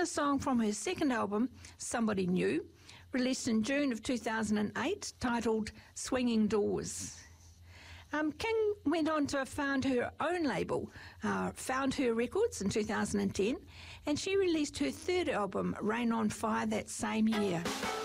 a song from her second album, Somebody New, released in June of 2008, titled Swinging Doors. King went on to found her own label, Found Her Records, in 2010, and she released her third album, Rain on Fire, that same year.